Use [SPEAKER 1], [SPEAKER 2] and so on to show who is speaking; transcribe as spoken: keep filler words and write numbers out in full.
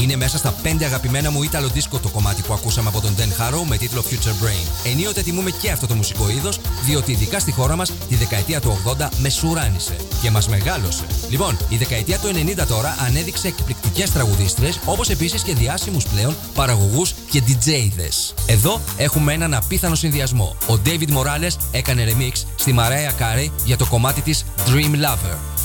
[SPEAKER 1] Είναι μέσα στα πέντε αγαπημένα μου ήταλο δίσκο το κομμάτι που ακούσαμε από τον Dan Harrow με τίτλο Future Brain. Ενίοτε τιμούμε και αυτό το μουσικό είδος, διότι ειδικά στη χώρα μας τη δεκαετία του ογδόντα μεσουράνισε και μας μεγάλωσε. Λοιπόν, η δεκαετία του ενενήντα τώρα ανέδειξε εκπληκτικές τραγουδίστρες, όπως επίσης και διάσημους πλέον παραγωγούς και ντι τζέιδες. Εδώ έχουμε έναν απίθανο συνδυασμό. Ο David Morales έκανε remix στη Mariah Carey για το κομμάτι της Dream Lover.